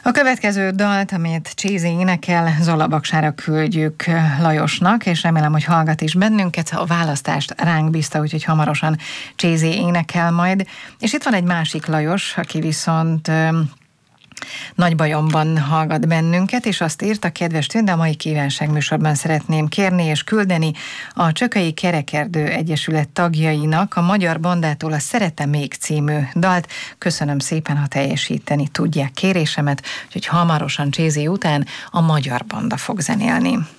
A következő dalt, amit Csézi énekel, Zolabaksára küldjük Lajosnak, és remélem, hogy hallgat is bennünket. A választást ránk bízta, úgyhogy hamarosan Csézi énekel majd. És itt van egy másik Lajos, aki viszont Nagy bajomban hallgat bennünket, és azt írta: kedves Tünde, a mai kívánságműsorban szeretném kérni és küldeni a Csökei Kerekerdő Egyesület tagjainak a Magyar Bandától a Szeretem még című dalt. Köszönöm szépen, ha teljesíteni tudják kérésemet, úgyhogy hamarosan Csézi után a Magyar Banda fog zenélni.